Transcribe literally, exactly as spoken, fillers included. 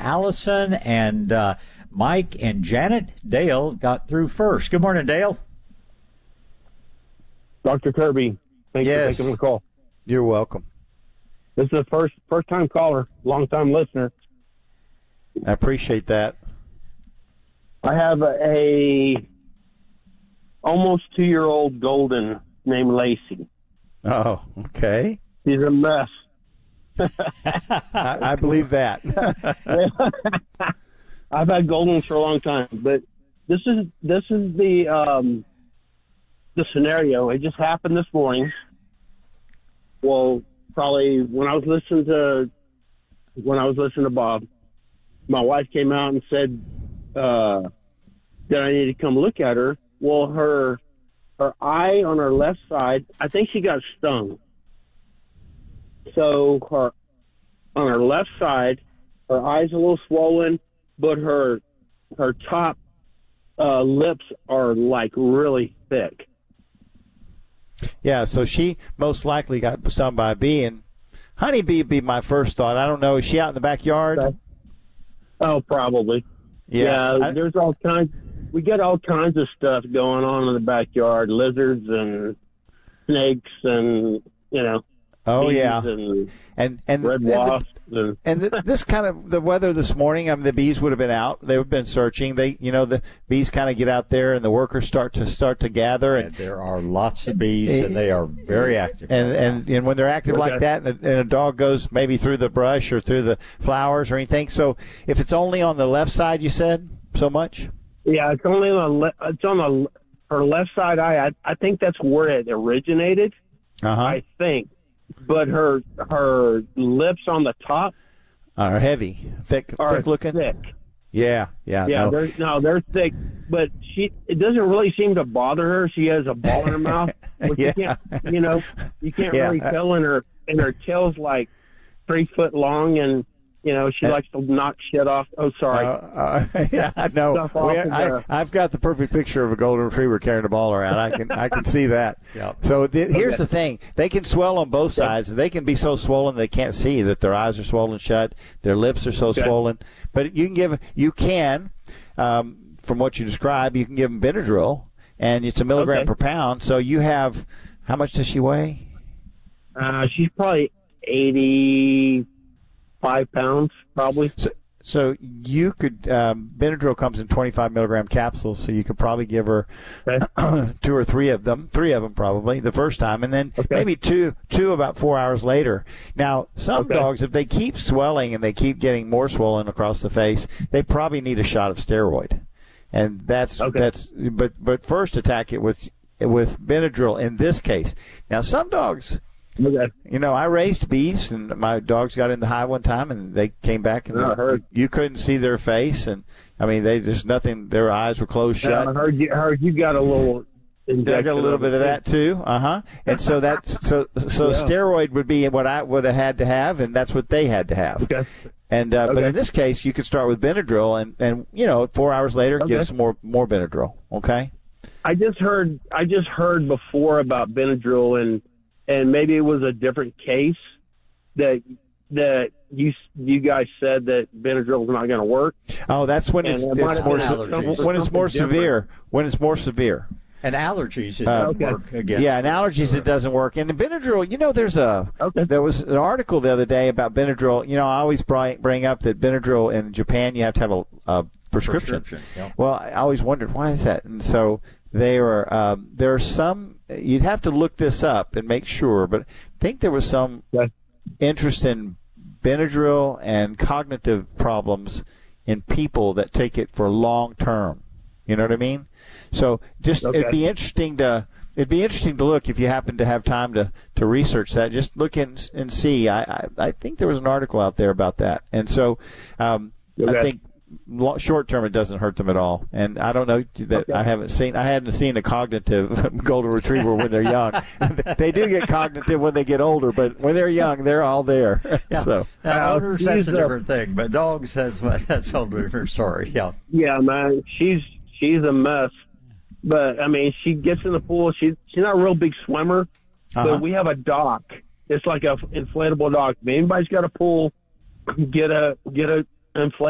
Allison, and uh, Mike and Janet. Dale got through first. Good morning, Dale. Doctor Kirby, thanks Yes. for taking the call. You're welcome. This is a first first time caller, long time listener. I appreciate that. I have a, a almost two year old golden named Lacey. Oh, okay. She's a mess. I, I believe that. I've had Goldens for a long time, but this is this is the um, the scenario. It just happened this morning. Well, probably when I was listening to when I was listening to Bob, my wife came out and said uh, that I need to come look at her. Well, her her eye on her left side, I think she got stung. So her on her left side, her eye's a little swollen, but her her top uh, lips are like really thick. Yeah, so she most likely got stung by a bee, and honeybee would be my first thought. I don't know. Is she out in the backyard? Okay. Oh, probably. Yeah. Yeah, I, there's all kinds. We get all kinds of stuff going on in the backyard: lizards and snakes, and you know. oh, bees yeah. And And and red and the- wasps. And, And th- this kind of the weather this morning. I mean, the bees would have been out. They've been searching. They, you know, the bees kind of get out there, and the workers start to start to gather. And And there are lots of bees, and they are very active. and right and, and when they're active Okay. like that, and a, and a dog goes maybe through the brush or through the flowers or anything. So if it's only on the left side, you said so much. yeah, it's only on the le- it's on the her left side eye. I, I think that's where it originated. Uh huh. I think, but her her lips on the top Are heavy, thick, are thick looking. thick. Yeah, yeah. Yeah, no. they're no, they're thick, but she it doesn't really seem to bother her. She has a ball in her mouth, which Yeah. you can't, you know, you can't Yeah. really tell. And her and her tail's like three foot long, and you know she Uh, likes to knock shit off. Oh, sorry. Uh, uh, yeah, I know. Stuff off We- of I, the- I've got the perfect picture of a golden retriever carrying a ball around. I can I can see that. Yep. So th- here's Okay. the thing: they can swell on both sides, and they can be so swollen they can't see. Is that their eyes are swollen shut, their lips are so Okay. swollen. But you can give you can, um, from what you describe, you can give them Benadryl, and it's a milligram Okay. per pound. So you have how much does she weigh? Uh, she's probably eighty five pounds, probably. So, so you could um, Benadryl comes in twenty-five milligram capsules, so you could probably give her Okay. two or three of them, three of them probably the first time, and then Okay. maybe two, two about four hours later. Now, some Okay. dogs, if they keep swelling and they keep getting more swollen across the face, they probably need a shot of steroid, and that's Okay. that's. But but first attack it with with Benadryl in this case. Now, some dogs. Okay. You know, I raised bees, and my dogs got in the hive one time, and they came back, and Yeah, I they- heard. you couldn't see their face, and I mean, they just nothing. Their eyes were closed Yeah, I shut. heard you. Heard you got a little. I got a little bit of that too, uh huh. And so that's so so Yeah. steroid would be what I would have had to have, and that's what they had to have. Okay. And uh, but Okay. in this case, you could start with Benadryl, and and you know, four hours later, give Okay. some more more Benadryl. Okay. I just heard. I just heard before about Benadryl, and and maybe it was a different case that that you you guys said that Benadryl is not going to work. Oh, that's when it's, And it might it's have more been se- allergies. when it's more Something severe. When it's more severe. And allergies, it Uh, doesn't okay. work again. Yeah, and allergies it doesn't work. And the Benadryl, you know, there's a Okay. there was an article the other day about Benadryl. You know, I always bring bring up that Benadryl in Japan you have to have a, a prescription. Prescription, yeah. Well, I always wondered why is that, and so they were um, there are some. You'd have to look this up and make sure, but I think there was some Okay. interest in Benadryl and cognitive problems in people that take it for long term. You know what I mean? So just Okay. it'd be interesting to it'd be interesting to look if you happen to have time to, to research that. Just look in, and see. I, I I think there was an article out there about that, and so um, Okay. I think lo- short term it doesn't hurt them at all. And I don't know that Okay. I haven't seen I hadn't seen a cognitive golden retriever when they're young. They do get cognitive when they get older, but when they're young, they're all there. Yeah. So. Now, Uh, owners, that's a she's, uh, different thing, but dogs, that's that's a whole different story. Yeah. Yeah, man, she's she's a mess. But I mean, she gets in the pool. She she's not a real big swimmer, Uh-huh. but we have a dock. It's like a inflatable dock. If anybody's got a pool, get a get a inflatable